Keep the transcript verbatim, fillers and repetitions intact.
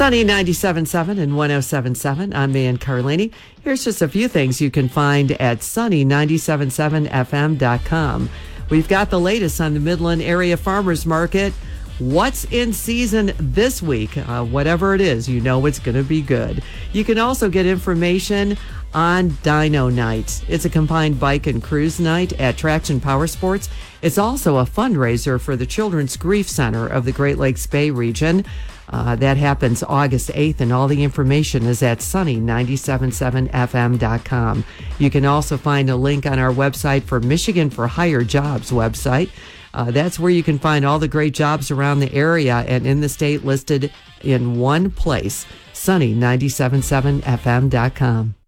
Sunny ninety-seven point seven and one oh seven point seven. I'm Ann Carlini. Here's just a few things you can find at sunny nine seven seven f m dot com. We've got the latest on the Midland Area Farmers Market. What's in season this week? Uh, whatever it is, you know it's going to be good. You can also get information on Dino Night. It's a combined bike and cruise night at Traction Power Sports. It's also a fundraiser for the Children's Grief Center of the Great Lakes Bay region. Uh, that happens August eighth, and all the information is at sunny nine seven seven f m dot com. You can also find a link on our website for Michigan for Hire Jobs website. Uh, that's where you can find all the great jobs around the area and in the state listed in one place, sunny nine seven seven f m dot com.